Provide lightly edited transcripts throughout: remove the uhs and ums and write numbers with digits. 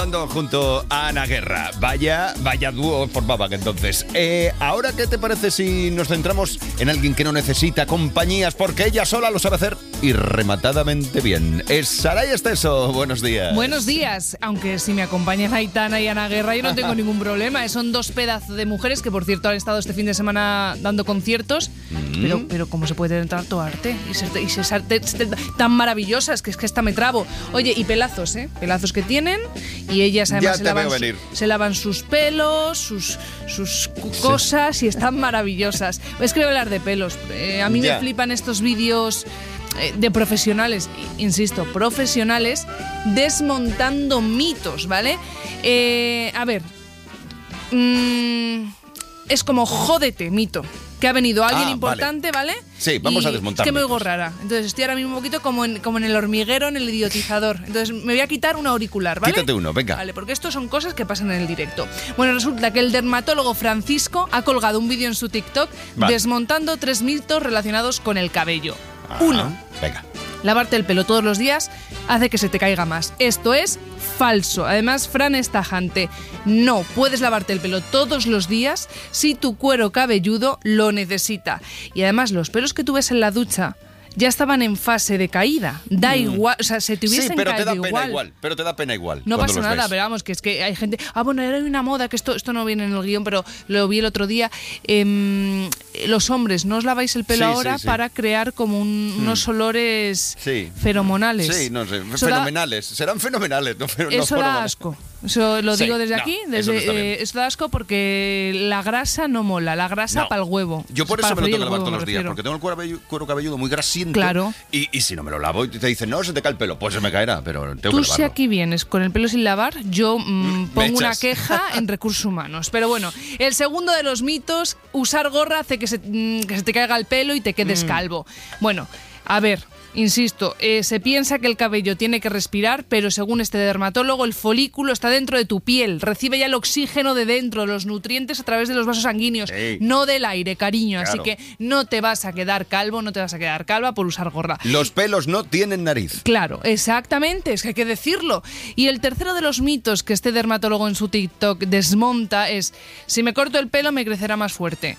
Junto a Ana Guerra. Vaya dúo formaban entonces. Ahora, ¿qué te parece si nos centramos en alguien que no necesita compañías porque ella sola lo sabe hacer y rematadamente bien? Es Saray Esteso. Buenos días. Buenos días. Aunque si me acompañan Aitana y Ana Guerra, yo no tengo ningún problema. Son dos pedazos de mujeres que, por cierto, han estado este fin de semana dando conciertos. Pero ¿cómo se puede tener tanto arte? Y ser arte tan maravillosas que es que hasta me trabo. Oye, y pelazos, pelazos que tienen. Y ellas además se lavan sus pelos, sus cosas y están maravillosas. Es que voy a hablar de pelos. A mí me flipan estos vídeos de profesionales, insisto, profesionales desmontando mitos, ¿vale? A ver, es como jódete, mito. Que ha venido alguien importante, ¿vale? Sí, vamos a desmontar. Es que me oigo rara. Entonces estoy ahora mismo un poquito como en el hormiguero, en el idiotizador. Entonces me voy a quitar un auricular, ¿vale? Quítate uno, venga. Vale, porque esto son cosas que pasan en el directo. Bueno, resulta que el dermatólogo Francisco ha colgado un vídeo en su TikTok desmontando 3 mitos relacionados con el cabello. 1. Venga. Lavarte el pelo todos los días hace que se te caiga más. Esto es falso. Además, Fran es tajante. No puedes lavarte el pelo todos los días si tu cuero cabelludo lo necesita. Y además, los pelos que tú ves en la ducha ya estaban en fase de caída. Da igual, o sea, se te hubiesen caído igual. Pero te da pena igual. No pasa nada, pero vamos, que es que hay gente... bueno, ahora hay una moda, que esto no viene en el guión, pero lo vi el otro día. Los hombres, no os laváis el pelo ahora para crear como unos olores feromonales. Sí, no sé, fenomenales. Serán fenomenales. Eso da asco. Eso lo digo desde aquí. Eso da asco porque la grasa no mola. La grasa para el huevo. Yo por eso me lo tengo que lavar todos los días, porque tengo el cuero cabelludo muy grasiento. Claro. Y si no me lo lavo y te dicen, no, se te cae el pelo, pues se me caerá, pero tengo que lavarlo. Tú si aquí vienes con el pelo sin lavar, yo pongo una queja en recursos humanos. Pero bueno, el segundo de los mitos, usar gorra hace que se te caiga el pelo y te quedes calvo. Bueno, a ver... Insisto, se piensa que el cabello tiene que respirar, pero según este dermatólogo, el folículo está dentro de tu piel, recibe ya el oxígeno de dentro, los nutrientes a través de los vasos sanguíneos, no del aire, cariño. Claro. Así que no te vas a quedar calvo, no te vas a quedar calva por usar gorra. Los pelos no tienen nariz. Claro, exactamente, es que hay que decirlo. Y el tercero de los mitos que este dermatólogo en su TikTok desmonta es: si me corto el pelo me crecerá más fuerte.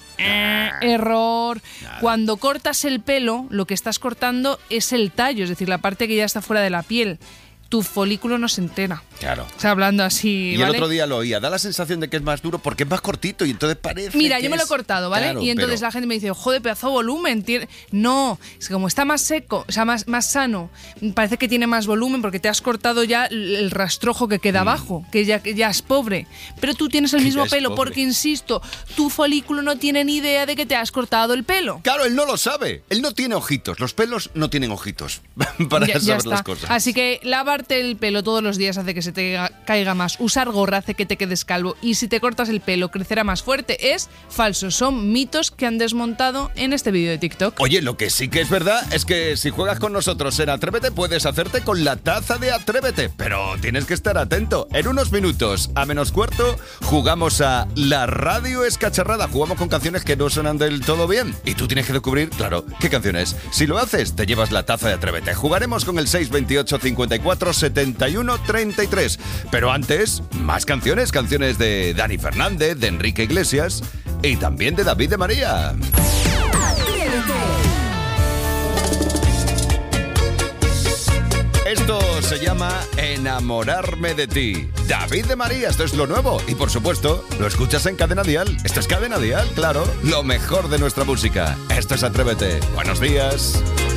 Error. Cuando cortas el pelo, lo que estás cortando es el tallo, es decir, la parte que ya está fuera de la piel. Tu folículo no se entera. Claro. O sea, hablando así, y el otro día lo oía. Da la sensación de que es más duro porque es más cortito y entonces parece. Mira, yo me lo he cortado, ¿vale? Claro, y entonces la gente me dice, joder, pedazo de volumen. No, es que como está más seco, o sea, más sano, parece que tiene más volumen porque te has cortado ya el rastrojo que queda abajo, que ya es pobre. Pero tú tienes el mismo pelo porque, insisto, tu folículo no tiene ni idea de que te has cortado el pelo. Claro, él no lo sabe. Él no tiene ojitos. Los pelos no tienen ojitos para saber las cosas. Así que lavarte el pelo todos los días hace que se te caiga más. Usar gorra hace que te quedes calvo. Y si te cortas el pelo crecerá más fuerte. Es falso. Son mitos que han desmontado en este vídeo de TikTok. Oye, lo que sí que es verdad es que si juegas con nosotros en Atrévete puedes hacerte con la taza de Atrévete. Pero tienes que estar atento. En unos minutos, a menos cuarto, jugamos a La Radio Escacharrada. Jugamos con canciones que no suenan del todo bien. Y tú tienes que descubrir, claro, qué canciones. Si lo haces, te llevas la taza de Atrévete. Jugaremos con el 628 54 71 33. Pero antes, más canciones de Dani Fernández, de Enrique Iglesias y también de David de María. Esto se llama Enamorarme de ti. David de María, esto es lo nuevo. Y por supuesto, lo escuchas en Cadena Dial. Esto es Cadena Dial, claro. Lo mejor de nuestra música. Esto es Atrévete. Buenos días.